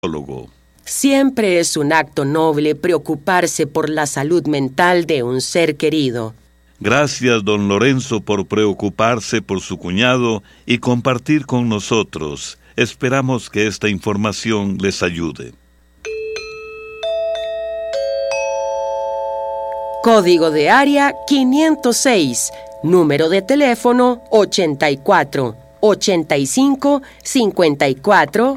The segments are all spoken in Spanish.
psicólogo. Siempre es un acto noble preocuparse por la salud mental de un ser querido. Gracias, don Lorenzo, por preocuparse por su cuñado y compartir con nosotros. Esperamos que esta información les ayude. Código de área 506, número de teléfono 84 85 54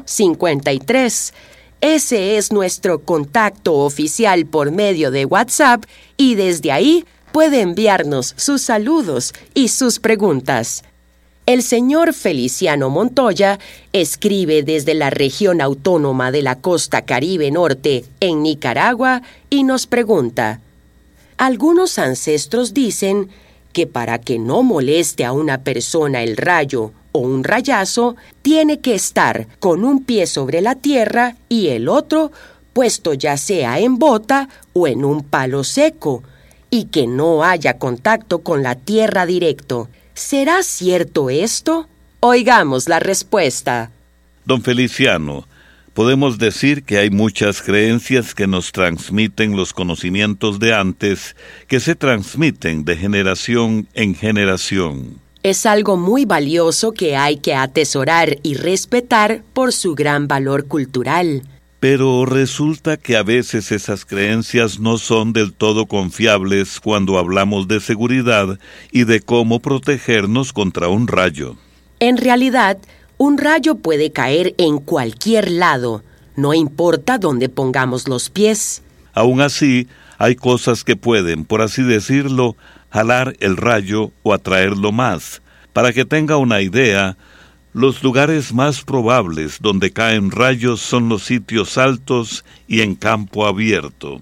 53. Ese es nuestro contacto oficial por medio de WhatsApp y desde ahí puede enviarnos sus saludos y sus preguntas. El señor Feliciano Montoya escribe desde la región autónoma de la costa Caribe Norte, en Nicaragua, y nos pregunta: algunos ancestros dicen que para que no moleste a una persona el rayo o un rayazo, tiene que estar con un pie sobre la tierra y el otro puesto ya sea en bota o en un palo seco, y que no haya contacto con la tierra directo. ¿Será cierto esto? Oigamos la respuesta. Don Feliciano, podemos decir que hay muchas creencias que nos transmiten los conocimientos de antes, que se transmiten de generación en generación. Es algo muy valioso que hay que atesorar y respetar por su gran valor cultural. Pero resulta que a veces esas creencias no son del todo confiables cuando hablamos de seguridad y de cómo protegernos contra un rayo. En realidad, un rayo puede caer en cualquier lado, no importa dónde pongamos los pies. Aún así, hay cosas que pueden, por así decirlo, jalar el rayo o atraerlo más. Para que tenga una idea, los lugares más probables donde caen rayos son los sitios altos y en campo abierto.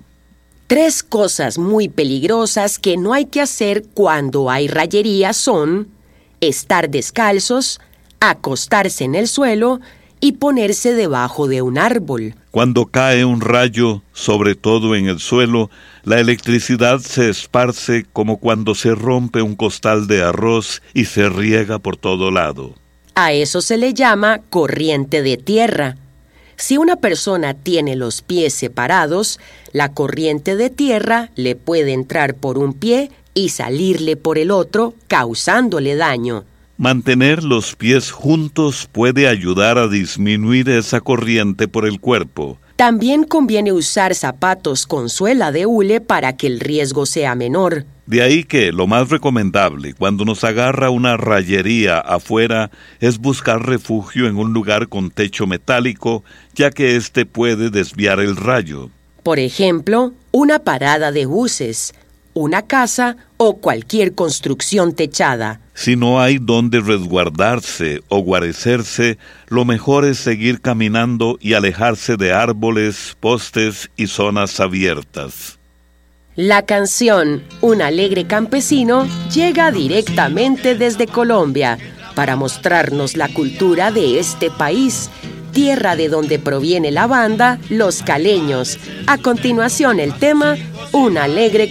3 cosas muy peligrosas que no hay que hacer cuando hay rayería son: estar descalzos, acostarse en el suelo y ponerse debajo de un árbol. Cuando cae un rayo, sobre todo en el suelo, la electricidad se esparce como cuando se rompe un costal de arroz y se riega por todo lado. A eso se le llama corriente de tierra. Si una persona tiene los pies separados, la corriente de tierra le puede entrar por un pie y salirle por el otro, causándole daño. Mantener los pies juntos puede ayudar a disminuir esa corriente por el cuerpo. También conviene usar zapatos con suela de hule para que el riesgo sea menor. De ahí que lo más recomendable cuando nos agarra una rayería afuera es buscar refugio en un lugar con techo metálico, ya que éste puede desviar el rayo. Por ejemplo, una parada de buses, una casa o cualquier construcción techada. Si no hay donde resguardarse o guarecerse, lo mejor es seguir caminando y alejarse de árboles, postes y zonas abiertas. La canción Un alegre campesino llega directamente desde Colombia para mostrarnos la cultura de este país, tierra de donde proviene la banda Los Caleños. A continuación el tema Un alegre